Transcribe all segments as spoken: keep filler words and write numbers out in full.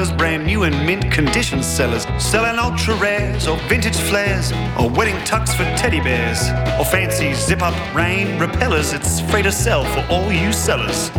bestsellers, brand new and mint condition sellers, selling ultra rares or vintage flares, or wedding tux for teddy bears, or fancy zip-up rain repellers. It's free to sell for all you sellers.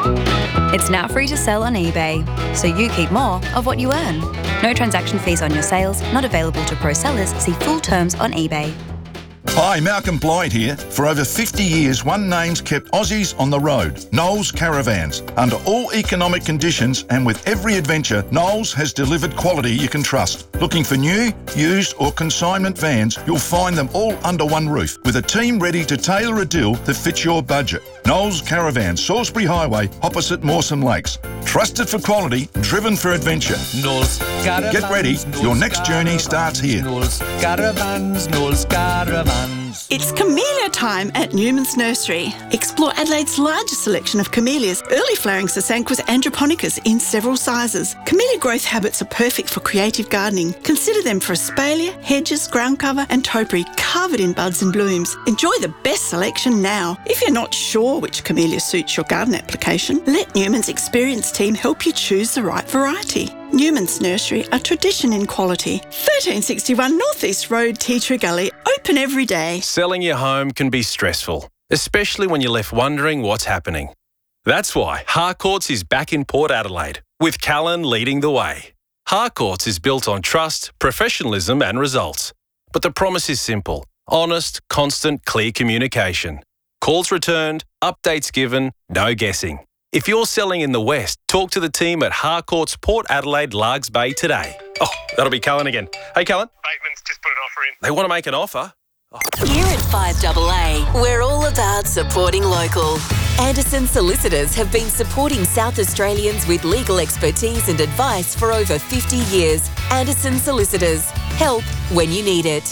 It's now free to sell on eBay, so you keep more of what you earn. No transaction fees on your sales, not available to pro sellers. See full terms on eBay. Hi, Malcolm Blyde here. For over fifty years, one name's kept Aussies on the road. Knowles Caravans. Under all economic conditions and with every adventure, Knowles has delivered quality you can trust. Looking for new, used or consignment vans, you'll find them all under one roof with a team ready to tailor a deal that fits your budget. Knowles Caravans, Salisbury Highway, opposite Mawson Lakes. Trusted for quality, driven for adventure. Knowles Caravans. Get ready, Knowles your next Caravans, journey starts here. Knowles Caravans, Knowles Caravans. It's camellia time at Newman's Nursery. Explore Adelaide's largest selection of camellias, early flowering Sasanquas androponicas in several sizes. Camellia growth habits are perfect for creative gardening. Consider them for espalier, hedges, ground cover and topiary covered in buds and blooms. Enjoy the best selection now. If you're not sure which camellia suits your garden application, let Newman's experienced team help you choose the right variety. Newman's Nursery, a tradition in quality. thirteen sixty-one North East Road, Tea Tree Gully, open every day. Selling your home can be stressful, especially when you're left wondering what's happening. That's why Harcourts is back in Port Adelaide, with Callan leading the way. Harcourts is built on trust, professionalism and results. But the promise is simple: honest, constant, clear communication. Calls returned, updates given, no guessing. If you're selling in the West, talk to the team at Harcourts Port Adelaide Largs Bay today. Oh, that'll be Callan again. Hey, Callan. Bateman's just put an offer in. They want to make an offer? Oh. Here at five A A, we're all about supporting local. Anderson Solicitors have been supporting South Australians with legal expertise and advice for over fifty years. Anderson Solicitors. Help when you need it.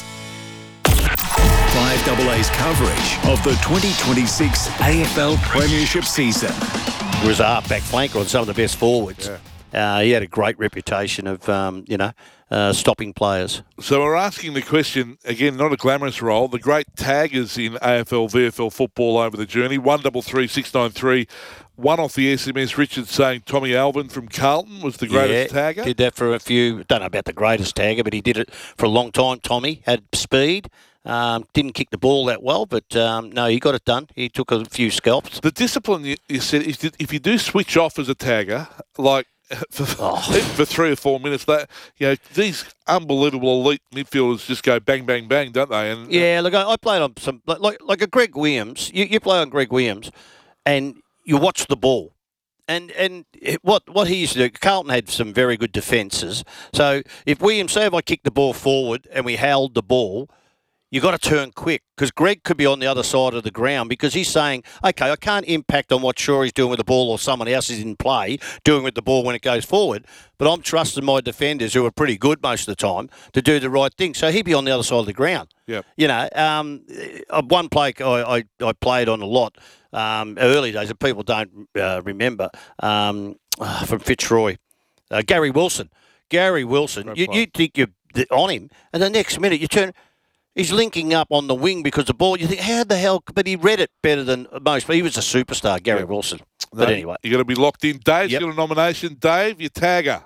five A A's coverage of the twenty twenty-six A F L Premiership season. He was a half-back flanker on some of the best forwards. Yeah. Uh, he had a great reputation of, um, you know, uh, stopping players. So we're asking the question, again, not a glamorous role, the great taggers in A F L, V F L football over the journey, one three three six nine three. One off the S M S, Richard saying Tommy Alvin from Carlton was the greatest yeah, tagger. Did that for a few, don't know about the greatest tagger, but he did it for a long time. Tommy had speed. Um, didn't kick the ball that well, but um, no, he got it done. He took a few scalps. The discipline you, you said is that if you do switch off as a tagger, like for, oh. for three or four minutes, that you know these unbelievable elite midfielders just go bang, bang, bang, don't they? And yeah, look, I, I played on some like like a Greg Williams. You, you play on Greg Williams, and you watch the ball. And and what what he used to do, Carlton had some very good defences. So if Williams, say if I kicked the ball forward and we held the ball, you got to turn quick because Greg could be on the other side of the ground because he's saying, okay, I can't impact on what Shawry's doing with the ball or someone else is in play doing with the ball when it goes forward, but I'm trusting my defenders, who are pretty good most of the time, to do the right thing. So he'd be on the other side of the ground. Yeah. You know, um, one play I, I, I played on a lot um, early days that people don't uh, remember um, from Fitzroy, uh, Gary Wilson. Gary Wilson, you, you think you're on him, and the next minute you turn... He's linking up on the wing because the ball, you think, how the hell? But he read it better than most. But he was a superstar, Gary yep. Wilson. No, but anyway. you got to be locked in. Dave's yep. got a nomination. Dave, your tagger.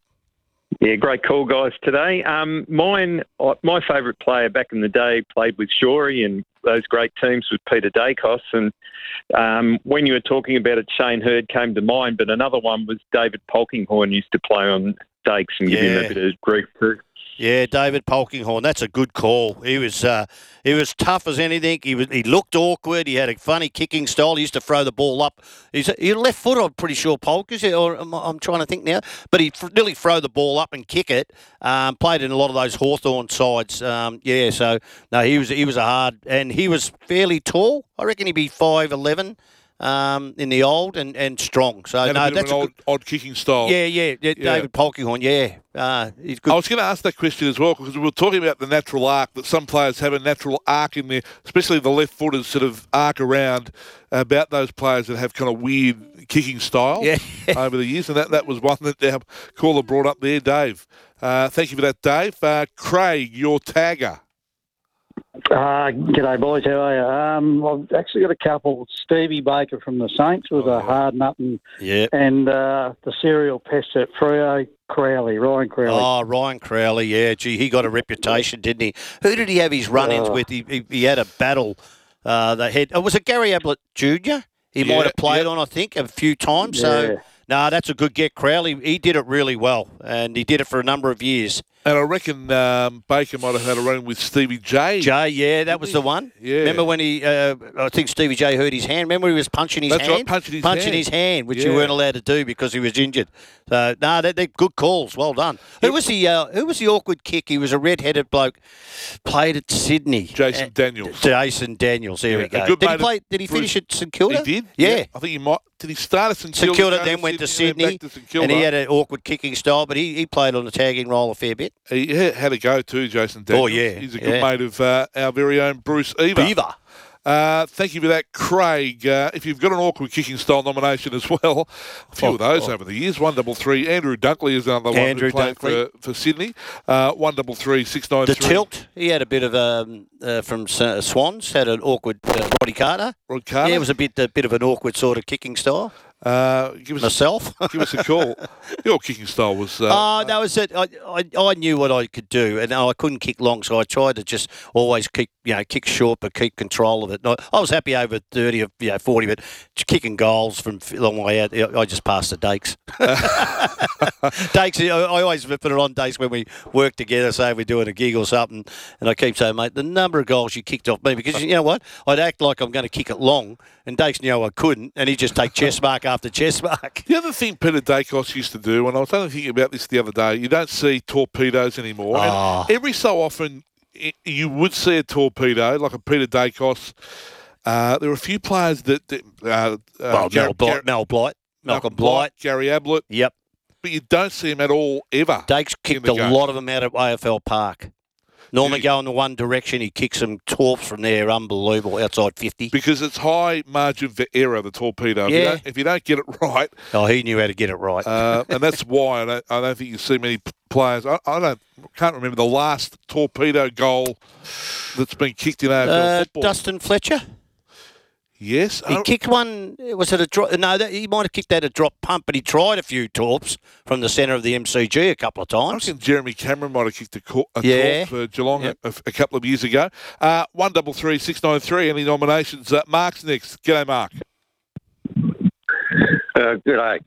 Yeah, great call, guys, today. Um, mine, my favourite player back in the day played with Shawry and those great teams with Peter Dacos. And um, when you were talking about it, Shane Hurd came to mind, but another one was David Polkinghorne used to play on Dakes and give yeah. him a bit of grief too. Yeah, David Polkinghorne. That's a good call. He was uh, he was tough as anything. He was he looked awkward. He had a funny kicking style. He used to throw the ball up. He's a, he's a left foot, I'm pretty sure, Polk, is he? Or I'm trying to think now. But he'd nearly throw the ball up and kick it. Um, played in a lot of those Hawthorn sides. Um, yeah, so no, he was he was a hard, and he was fairly tall. I reckon he'd be five eleven. Um, in the old and, and strong. So Had no, a bit that's of an a odd, good, odd kicking style. Yeah, yeah, yeah, yeah. David Polkinghorne, yeah. Uh, he's good. I was going to ask that question as well because we were talking about the natural arc, that some players have a natural arc in there, especially the left footers sort of arc around, about those players that have kind of weird kicking style yeah. over the years. And that, that was one that our caller brought up there, Dave. Uh, thank you for that, Dave. Uh, Craig, your tagger. Uh, g'day, boys. How are you? Um, I've actually got a couple. Stevie Baker from the Saints with Oh, a hard nut and, Yeah. and uh, the serial pest at Freo, Crowley, Ryan Crowley. Oh, Ryan Crowley, yeah. Gee, he got a reputation, didn't he? Who did he have his run-ins Oh. with? He, he, he had a battle. Uh, they had, oh, was it Gary Ablett Junior? He Yeah, might have played yeah. on, I think, a few times. So, Yeah. no, nah, that's a good get. Crowley, he did it really well, and he did it for a number of years. And I reckon um, Baker might have had a run with Stevie J. Jay, yeah, that was the one. Yeah. Remember when he, uh, I think Stevie J hurt his hand. Remember he was punching his That's right, hand? punching his punching hand. his hand, which you Yeah. weren't allowed to do because he was injured. So, no, they're, they're good calls. Well done. Who was the uh, Who was the awkward kick? He was a red-headed bloke, played at Sydney. Jason Uh, Daniels. Jason Daniels, there Yeah, we a go. good Did he mate of play? Did he Bruce. finish at St Kilda? He did. Yeah. I think he might. Did he start at St St Kilda? Kilda, go then went to Sydney, Sydney, then back to St Kilda? and he had an awkward kicking style, but he, he played on the tagging role a fair bit. He had had a go too, Jason Daniels. Oh, yeah, He's a good yeah. mate of uh, our very own Bruce Eva. Beaver. Uh, thank you for that, Craig. Uh, if you've got an awkward kicking style nomination as well, a few Oh, of those oh. over the years. One double three. Andrew Dunkley is another one Andrew who played Dunkley. for, for Sydney. Uh, one double three six nine The three. tilt, he had a bit of um, uh, from S- Swans, had an awkward uh, Roddy Carter. Rod Carter. Yeah, it was a bit a bit of an awkward sort of kicking style. Uh, give us Myself. A, give us a call. Your kicking style was. Uh, Oh, that was it. I, I I knew what I could do, and I couldn't kick long, so I tried to just always kick, you know, kick short, but keep control of it. And I, I was happy over thirty or you know forty, but kicking goals from a long way out, I just passed the Dakes. Dakes, I, I always put it on Dakes when we work together, say we're doing a gig or something, and I keep saying, mate, the number of goals you kicked off me, because you know what, I'd act like I'm going to kick it long, and Dakes knew I couldn't, and he'd just take chest mark after chest mark. The other thing Peter Dacos used to do, and I was only thinking about this the other day, you don't see torpedoes anymore. And Oh. every so often, i- you would see a torpedo, like a Peter Dacos. Uh, there were a few players that... that uh, uh, Well, Gar- Mel Blight, Gar- Mel Blight, Malcolm Blight. Gary Ablett, Yep. but you don't see him at all, ever. Dakes in kicked the a game. lot of them out at A F L Park. Normally go in the one direction, he kicks them torps from there, unbelievable, outside fifty. Because it's high margin for error, the torpedo. If, you Yeah. don't, if you don't get it right, Oh, he knew how to get it right. uh, and that's why I don't, I don't think you see many p- players. I, I don't can't remember the last torpedo goal that's been kicked in A F L Uh, football. Dustin Fletcher? Yes, He I- kicked one, was it a drop? No, that, he might have kicked that a drop pump, but he tried a few torps from the centre of the M C G a couple of I times. reckon Jeremy Cameron might have kicked a, co- a Yeah. torp for Geelong Yep. a, a couple of years ago. Uh, one double three six nine three. Any nominations? Uh, Mark's next. G'day, Mark. Uh, good day.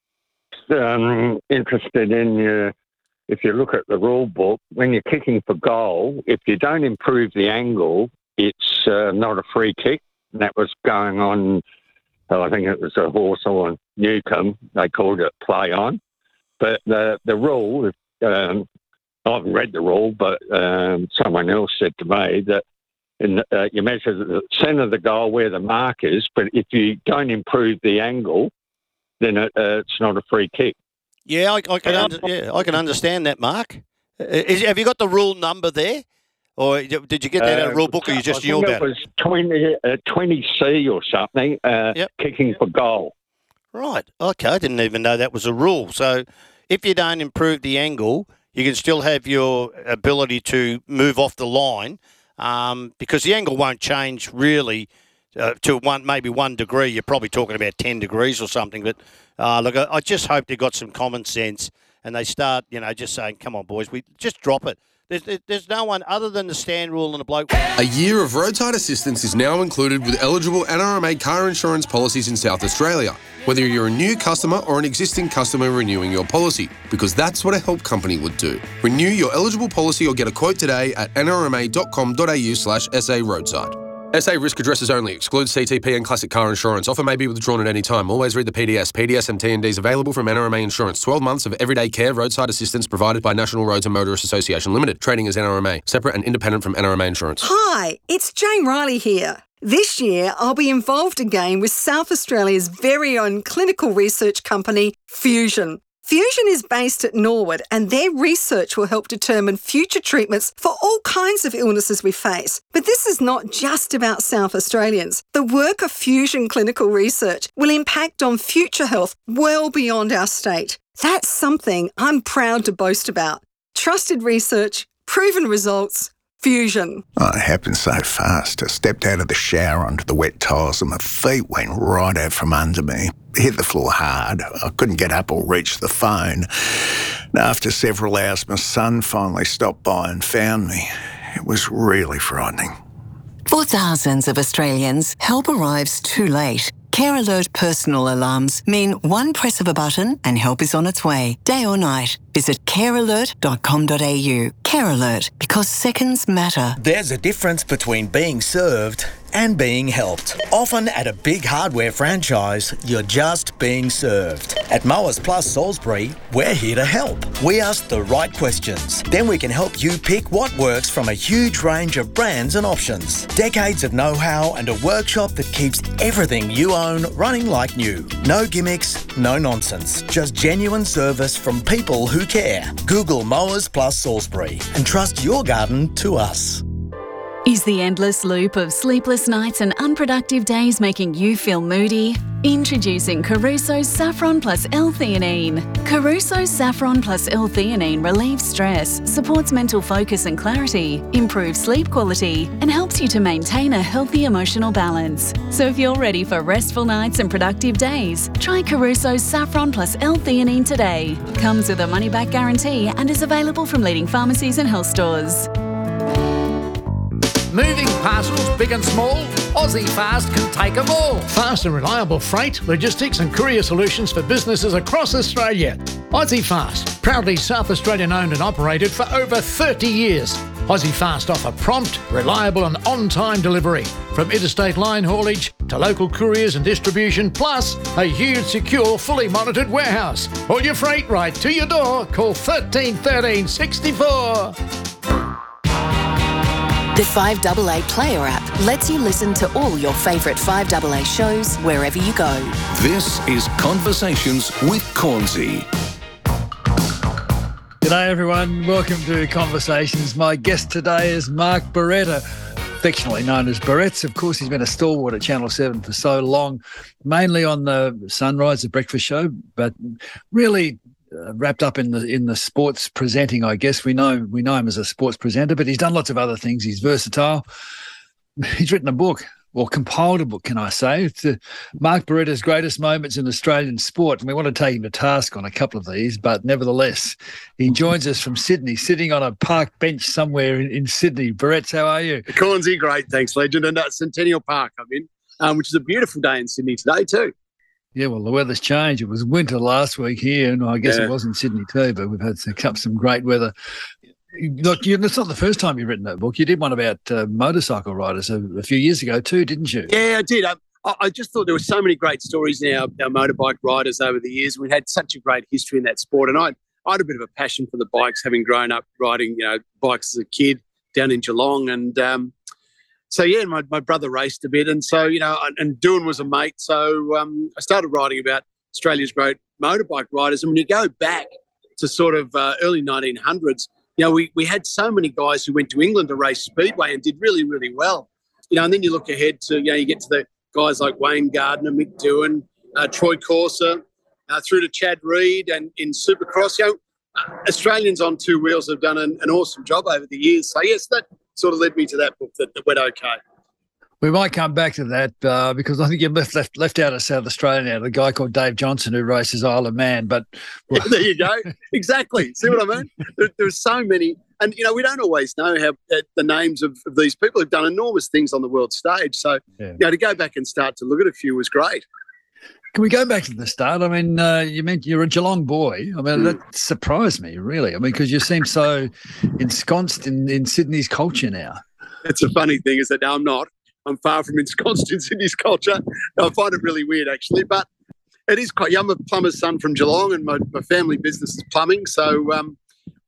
Um, interested in your, if you look at the rule book, when you're kicking for goal, if you don't improve the angle, it's uh, not a free kick. And that was going on, oh, I think it was a Hawthorn Newcombe, they called it play on. But the, the rule, um, I haven't read the rule, but um, someone else said to me that in, uh, you measure the centre of the goal where the mark is, but if you don't improve the angle, then it, uh, it's not a free kick. Yeah, I, I can under, yeah, I can understand that, Mark. Uh, Is, have you got the rule number there? Or did you get that out of Uh, rule book or you just I knew think about it it? was twenty, uh, twenty C or something, uh, Yep. kicking for goal. Right. Okay. I didn't even know that was a rule. So if you don't improve the angle, you can still have your ability to move off the line um, because the angle won't change really uh, to one maybe one degree. You're probably talking about ten degrees or something. But uh, look, I, I just hope they got some common sense and they start, you know, just saying, come on, boys, we just drop it. There's, there's no one other than the stand rule and a bloke. A year of roadside assistance is now included with eligible N R M A car insurance policies in South Australia, whether you're a new customer or an existing customer renewing your policy, because that's what a help company would do. Renew your eligible policy or get a quote today at n r m a dot com dot a u slash s a roadside. S A risk addresses only. Excludes C T P and classic car insurance. Offer may be withdrawn at any time. Always read the P D S. P D S and T and Ds available from N R M A Insurance. twelve months of everyday care roadside assistance provided by National Roads and Motorists Association Limited. Trading as N R M A. Separate and independent from N R M A Insurance. Hi, it's Jane Riley here. This year, I'll be involved again with South Australia's very own clinical research company, Fusion. Fusion is based at Norwood and their research will help determine future treatments for all kinds of illnesses we face. But this is not just about South Australians. The work of Fusion Clinical Research will impact on future health well beyond our state. That's something I'm proud to boast about. Trusted research, proven results, Fusion. Oh, it happened so fast. I stepped out of the shower onto the wet tiles and my feet went right out from under me. Hit the floor hard. I couldn't get up or reach the phone. And after several hours, my son finally stopped by and found me. It was really frightening. For thousands of Australians, help arrives too late. Care Alert personal alarms mean one press of a button and help is on its way, day or night. Visit care alert dot com dot a u. Care Alert, because seconds matter. There's a difference between being served and being helped. Often at a big hardware franchise, you're just being served. At Mowers Plus Salisbury, we're here to help. We ask the right questions. Then we can help you pick what works from a huge range of brands and options. Decades of know-how and a workshop that keeps everything you own running like new. No gimmicks, no nonsense. Just genuine service from people who care. Google Mowers Plus Salisbury and trust your garden to us. Is the endless loop of sleepless nights and unproductive days making you feel moody? Introducing Caruso's Saffron Plus L-Theanine. Caruso's Saffron Plus L-Theanine relieves stress, supports mental focus and clarity, improves sleep quality, and helps you to maintain a healthy emotional balance. So if you're ready for restful nights and productive days, try Caruso's Saffron Plus L-Theanine today. Comes with a money-back guarantee and is available from leading pharmacies and health stores. Moving parcels, big and small, Aussie Fast can take them all. Fast and reliable freight, logistics and courier solutions for businesses across Australia. Aussie Fast, proudly South Australian owned and operated for over thirty years. Aussie Fast offer prompt, reliable and on-time delivery. From interstate line haulage to local couriers and distribution, plus a huge, secure, fully monitored warehouse. All your freight right to your door. Call thirteen thirteen sixty-four. The five A A Player app lets you listen to all your favourite five A A shows wherever you go. This is Conversations with Cornsey. G'day everyone, welcome to Conversations. My guest today is Mark Barretta, affectionately known as Barretts. Of course, he's been a stalwart at Channel seven for so long, mainly on the Sunrise, the breakfast show, but really Uh, wrapped up in the in the sports presenting, I guess. We know we know him as a sports presenter, but he's done lots of other things. He's versatile. He's written a book, or compiled a book, can I say? It's uh, Mark Barretta's Greatest Moments in Australian Sport. And we want to take him to task on a couple of these, but nevertheless, he joins us from Sydney, sitting on a park bench somewhere in, in Sydney. Barretts, how are you? Cornsey, great, thanks, Legend. And at Centennial Park I'm in, um, which is a beautiful day in Sydney today too. Yeah, well, the weather's changed. It was winter last week here, and I guess Yeah. it was in Sydney too, but we've had some, some great weather. Look, you, it's not the first time you've written that book. You did one about uh, motorcycle riders a, a few years ago too, didn't you? Yeah, I did. I, I just thought there were so many great stories in our, our motorbike riders over the years. We've had such a great history in that sport, and I, I had a bit of a passion for the bikes, having grown up riding, you know, bikes as a kid down in Geelong, and um, so yeah, my, my brother raced a bit, and so you know, and, and Doohan was a mate, so um, I started writing about Australia's great motorbike riders. And when you go back to sort of uh, early nineteen hundreds, you know, we we had so many guys who went to England to race speedway and did really, really well. You know, and then you look ahead to, you know, you get to the guys like Wayne Gardner, Mick Doohan, uh, Troy Corser, uh, through to Chad Reed, and in Supercross. You know, uh, Australians on two wheels have done an, an awesome job over the years. So yes, that sort of led me to that book that, that went okay. We might come back to that uh, because I think you left, left left out of South Australia now, the guy called Dave Johnson who races Isle of Man. But well, there you go. Exactly. See what I mean? There, there's so many. And, you know, we don't always know how uh, the names of, of these people who've done enormous things on the world stage. So, yeah. you know, to go back and start to look at a few was great. Can we go back to the start? I mean, uh, you meant you're a Geelong boy. I mean, mm. that surprised me, really. I mean, because you seem so ensconced in, in Sydney's culture now. It's a funny thing is that no, I'm not. I'm far from ensconced in Sydney's culture. I find it really weird, actually. But it is quite. I'm a plumber's son from Geelong, and my, my family business is plumbing. So um,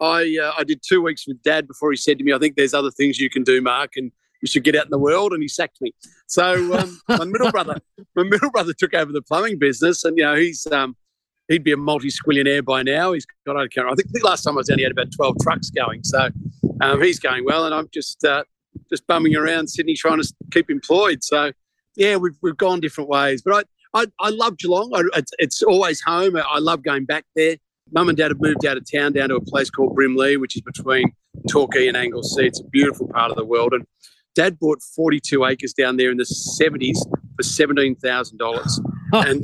I uh, I did two weeks with Dad before he said to me, "I think there's other things you can do, Mark, and you should get out in the world." And he sacked me. So um, my middle brother, my middle brother took over the plumbing business, and you know he's um, he'd be a multi-squillionaire by now. He's got I can't. I think the last time I was down, he had about twelve trucks going. So um, he's going well, and I'm just. Uh, just bumming around Sydney trying to keep employed. So, yeah, we've we've gone different ways. But I I, I love Geelong. I, it's, it's always home. I love going back there. Mum and Dad have moved out of town down to a place called Brimley, which is between Torquay and Anglesea. It's a beautiful part of the world. And Dad bought forty-two acres down there in the seventies for seventeen thousand dollars. And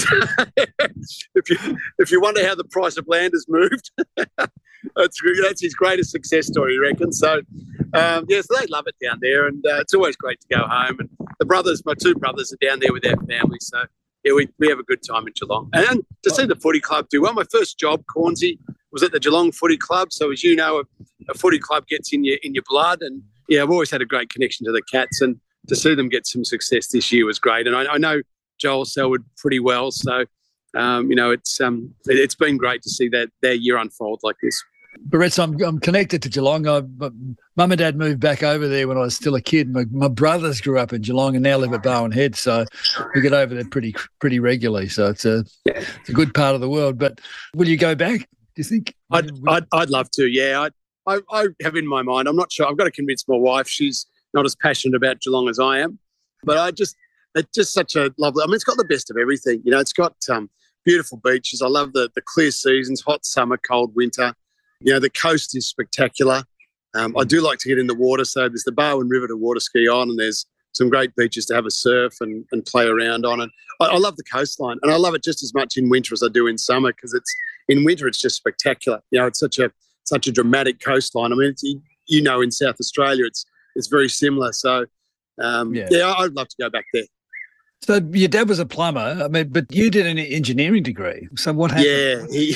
if you if you wonder how the price of land has moved, that's that's his greatest success story, you reckon? So, um, yeah, so they love it down there, and uh, it's always great to go home. And the brothers, my two brothers, are down there with their families, so yeah, we, we have a good time in Geelong. And to see the footy club do well, my first job, Cornsey, was at the Geelong Footy Club. So as you know, a, a footy club gets in your in your blood, and yeah, I've always had a great connection to the Cats, and to see them get some success this year was great. And I, I know Joel Selwood pretty well, so um, you know it's um, it, it's been great to see that their year unfold like this. Barretts, I'm, I'm connected to Geelong. I, Mum and Dad moved back over there when I was still a kid. My, my brothers grew up in Geelong and now live at Bowen Head, so we get over there pretty pretty regularly. So it's a, it's a good part of the world. But will you go back, do you think? I'd, I'd, I'd love to, yeah. I, I, I have in my mind, I'm not sure. I've got to convince my wife. She's not as passionate about Geelong as I am. But I just, it's just such a lovely, I mean, it's got the best of everything. You know, it's got um, beautiful beaches. I love the, the clear seasons, hot summer, cold winter. You know, the coast is spectacular. Um, I do like to get in the water. So there's the Barwon River to water ski on, and there's some great beaches to have a surf and, and play around on. And I, I love the coastline, and I love it just as much in winter as I do in summer, because it's in winter it's just spectacular. You know, it's such a such a dramatic coastline. I mean, it's, you, you know, in South Australia it's it's very similar. So um, yeah. yeah, I'd love to go back there. So your dad was a plumber. I mean, but you did an engineering degree. So what happened? Yeah, he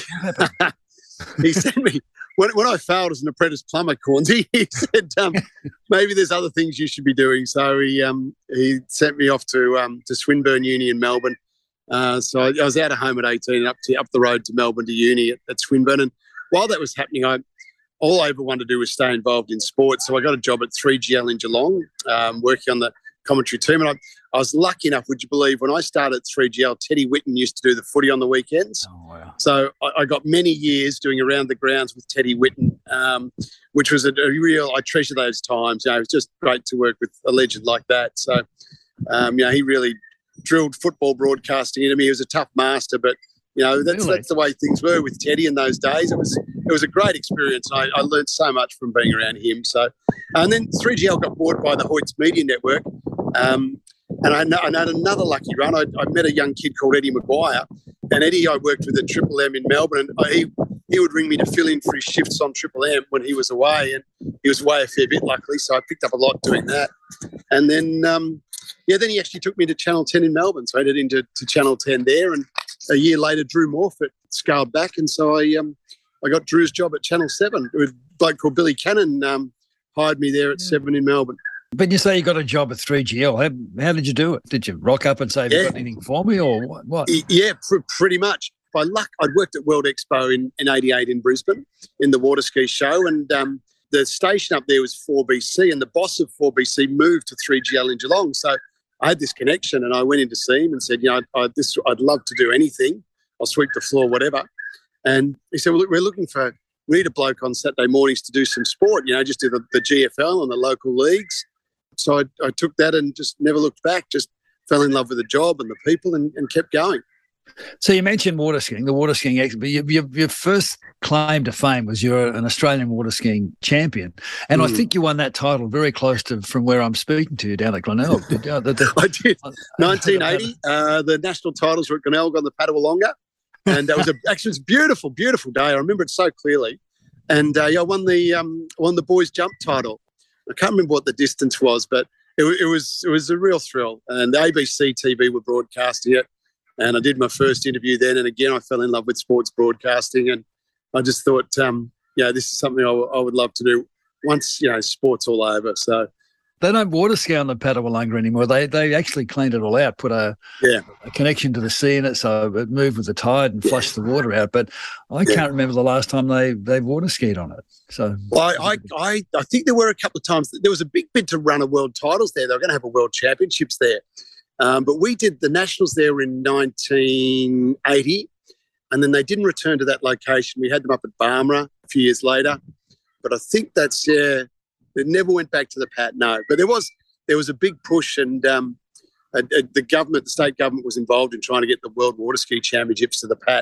he sent me. When, when I failed as an apprentice plumber, Cornsey, he said, um, maybe there's other things you should be doing. So he um, he sent me off to um, to Swinburne Uni in Melbourne. Uh, so I, I was out of home at eighteen, up to up the road to Melbourne to uni at, at Swinburne. And while that was happening, I all I ever wanted to do was stay involved in sports. So I got a job at three G L in Geelong, um, working on the commentary team. And I, I was lucky enough, would you believe, when I started at three G L, Teddy Whitten used to do the footy on the weekends. Oh, wow. So I, I got many years doing around the grounds with Teddy Whitten, um, which was a, a real, I treasure those times. You know, it was just great to work with a legend like that. So, um, you know, he really drilled football broadcasting into me. He was a tough master, but, you know, that's Really? that's the way things were with Teddy in those days. It was it was a great experience. I, I learned so much from being around him. So, and then three G L got bought by the Hoyts Media Network. Um, And I, know, I had another lucky run. I, I met a young kid called Eddie Maguire, and Eddie I worked with at Triple M in Melbourne, and I, he he would ring me to fill in for his shifts on Triple M when he was away, and he was away a fair bit, luckily, so I picked up a lot doing that. And then, um, yeah, then he actually took me to Channel ten in Melbourne, so I headed into to Channel ten there, and a year later, Drew Morfitt scaled back, and so I um, I got Drew's job at Channel seven. A bloke called Billy Cannon um, hired me there at seven in Melbourne. But you say you got a job at three G L. How, how did you do it? Did you rock up and say, have you Yeah. got anything for me, or what? what? Yeah, pr- pretty much. By luck, I'd worked at World Expo in, in eighty-eight in Brisbane in the water ski show, and um, the station up there was four B C, and the boss of four B C moved to three G L in Geelong. So I had this connection, and I went in to see him and said, you know, I, I, this, I'd love to do anything. I'll sweep the floor, whatever. And he said, well, look, we're looking for, we need a bloke on Saturday mornings to do some sport, you know, just do the, the G F L and the local leagues. So I, I took that and just never looked back, just fell in love with the job and the people and, and kept going. So you mentioned water skiing, the water skiing expert. But your, your, your first claim to fame was you're an Australian water skiing champion. And Mm. I think you won that title very close to from where I'm speaking to you down at Glenelg. Did you? The- the- I did. nineteen eighty, uh, the national titles were at Glenelg on the Padawalonga. And that was a, actually, it was a beautiful, beautiful day. I remember it so clearly. And uh, yeah, I won the, um, won the boys' jump title. I can't remember what the distance was, but it, it was it was a real thrill. And the A B C T V were broadcasting it. And I did my first interview then. And again, I fell in love with sports broadcasting. And I just thought, um, yeah, this is something I, w- I would love to do once, you know, sport's all over. So They don't water ski on the Padawalunga anymore. They they actually cleaned it all out, put a, yeah. a connection to the sea in it, so it moved with the tide and flushed the water out. But I Yeah. can't remember the last time they they water skied on it. So Well, I, I, I, I think there were a couple of times. There was a big bid to run a world titles there. They were going to have a world championships there. Um, but we did the nationals there in nineteen eighty, and then they didn't return to that location. We had them up at Barmera a few years later. But I think that's, yeah, it never went back to the Pat, no. But there was there was a big push, and um, uh, uh, the government, the state government was involved in trying to get the World Water Ski Championships to the Pat.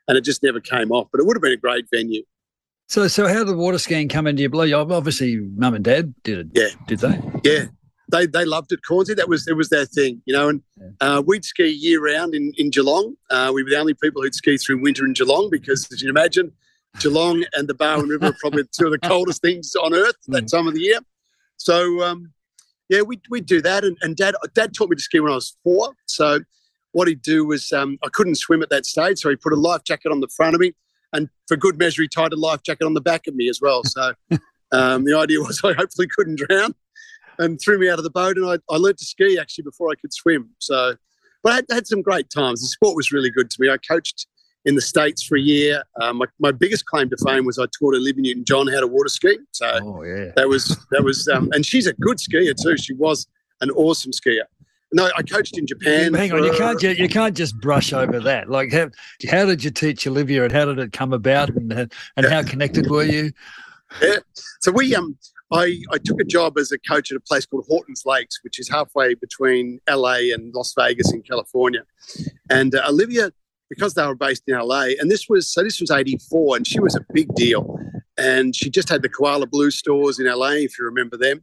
and it just never came off. But it would have been a great venue. So, so how did the water skiing come into your blood? Obviously, Mum and Dad did it. Yeah, did they? Yeah, they they loved it. Cornsey, that was it was their thing, you know. And uh, we'd ski year round in in Geelong. Uh, we were the only people who'd ski through winter in Geelong because, as you can imagine, Geelong and the Barwon River are probably two of the coldest things on earth that time of the year. So, um, yeah, we we'd do that. And, and Dad Dad taught me to ski when I was four. So, what he'd do was um, I couldn't swim at that stage, so he put a life jacket on the front of me. And for good measure, he tied a life jacket on the back of me as well. So um, the idea was I hopefully couldn't drown, and threw me out of the boat. And I, I learned to ski actually before I could swim. So, but I had, had some great times. The sport was really good to me. I coached in the States for a year. Um, my, my biggest claim to fame was I taught Olivia Newton-John how to water ski. So oh, yeah. that was that was, um, and she's a good skier too. She was an awesome skier. No, I coached in Japan. Hang on, you can't ju- you can't just brush over that. Like, how, how did you teach Olivia, and how did it come about, and and yeah. how connected were you? Yeah, so we um, I I took a job as a coach at a place called Hortons Lakes, which is halfway between L A and Las Vegas in California, and uh, Olivia, because they were based in L A, and this was so this was eighty-four, and she was a big deal, and she just had the Koala Blue stores in L A, if you remember them.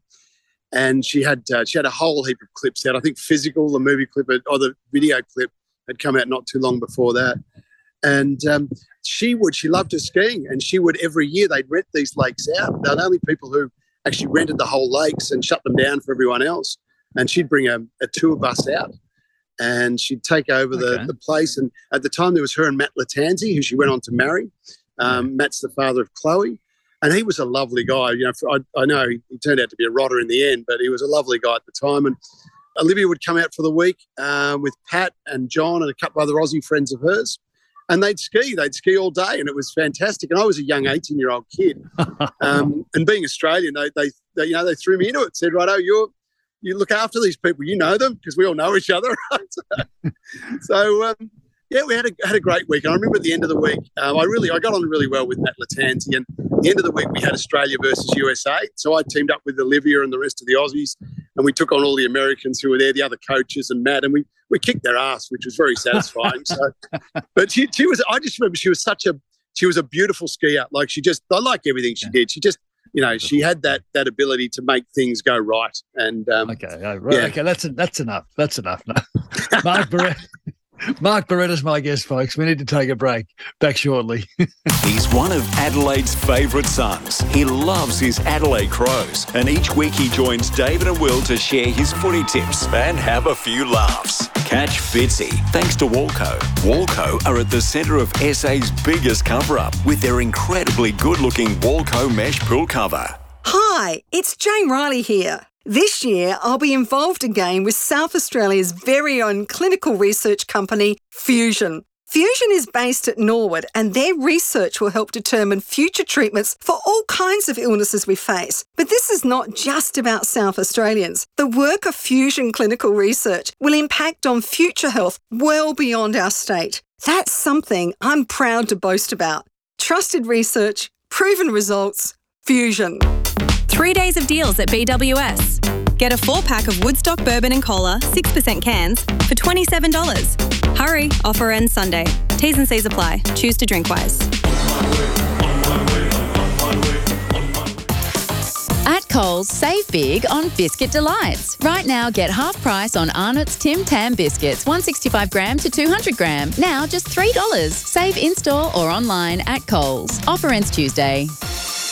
And she had uh, she had a whole heap of clips out. I think Physical, the movie clip, or the video clip, had come out not too long before that. And um, she would, she loved her skiing, and she would every year they'd rent these lakes out. They're the only people who actually rented the whole lakes and shut them down for everyone else. And she'd bring a, a tour bus out, and she'd take over the, Okay. the place. And at the time, there was her and Matt Latanzi, who she went on to marry. Um, Matt's the father of Chloe. And he was a lovely guy. You know, for, I, I know he, he turned out to be a rotter in the end, but he was a lovely guy at the time. And Olivia would come out for the week uh, with Pat and John and a couple of other Aussie friends of hers, and they'd ski. They'd ski all day, and it was fantastic. And I was a young eighteen-year-old kid, um, and being Australian, they, they, they, you know, they threw me into it. Said, "Righto, you you look after these people. You know them because we all know each other." Right? so. Um, Yeah, we had a had a great week. And I remember at the end of the week, um, I really I got on really well with Matt Latanzi. And at the end of the week, we had Australia versus U S A. So I teamed up with Olivia and the rest of the Aussies, and we took on all the Americans who were there, the other coaches and Matt, and we we kicked their ass, which was very satisfying. so, but she she was I just remember she was such a she was a beautiful skier. Like she just I like everything she did. She just you know she had that that ability to make things go right. And um, okay, oh, right, yeah. okay, that's that's enough. That's enough. Mark Barrett. Mark Baretta's my guest, folks. We need to take a break. Back shortly. He's one of Adelaide's favourite sons. He loves his Adelaide Crows, and each week he joins David and Will to share his footy tips and have a few laughs. Catch Fitzy thanks to Walco. Walco are at the centre of S A's biggest cover-up with their incredibly good-looking Walco mesh pool cover. Hi, it's Jane Riley here. This year, I'll be involved again with South Australia's very own clinical research company, Fusion. Fusion is based at Norwood, and their research will help determine future treatments for all kinds of illnesses we face. But this is not just about South Australians. The work of Fusion Clinical Research will impact on future health well beyond our state. That's something I'm proud to boast about. Trusted research, proven results, Fusion. Three days of deals at B W S. Get a four-pack of Woodstock Bourbon and Cola, six percent cans, for twenty-seven dollars. Hurry, offer ends Sunday. T's and C's apply. Choose to drink wise. At Coles, save big on Biscuit Delights. Right now, get half price on Arnott's Tim Tam biscuits, one sixty-five gram to two hundred gram. Now just three dollars. Save in-store or online at Coles. Offer ends Tuesday.